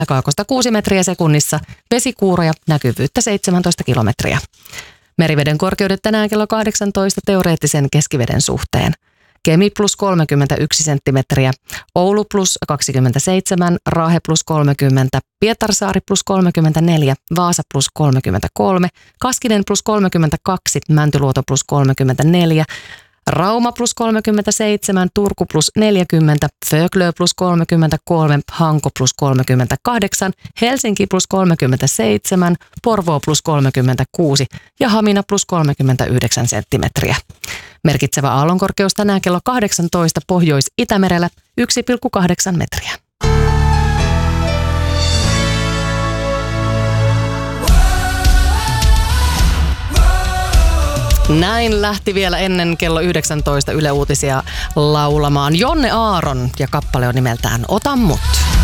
kaakosta 6 metriä sekunnissa, vesikuuroja, näkyvyyttä 17 kilometriä. Meriveden korkeudet tänään kello 18 teoreettisen keskiveden suhteen. Kemi plus 31 senttimetriä, Oulu plus 27, Raahe plus 30, Pietarsaari plus 34, Vaasa plus 33, Kaskinen plus 32, Mäntyluoto plus 34, Rauma plus 37, Turku plus 40, Föglö plus 33, Hanko plus 38, Helsinki plus 37, Porvoo plus 36 ja Hamina plus 39 senttimetriä. Merkitsevä aallonkorkeus tänään kello 18 Pohjois-Itämerellä 1,8 metriä. Näin lähti vielä ennen kello 19 Yle Uutisia laulamaan Jonne Aaron ja kappale on nimeltään Ota mut.